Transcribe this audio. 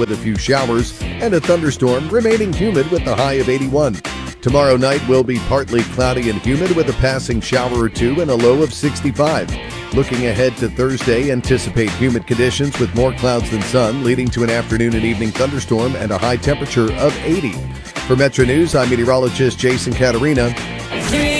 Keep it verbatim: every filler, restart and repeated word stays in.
with a few showers and a thunderstorm, remaining humid with a high of eighty-one. Tomorrow night will be partly cloudy and humid with a passing shower or two and a low of sixty-five. Looking ahead to Thursday, anticipate humid conditions with more clouds than sun, leading to an afternoon and evening thunderstorm and a high temperature of eighty. For Metro News, I'm meteorologist Jason Caterina.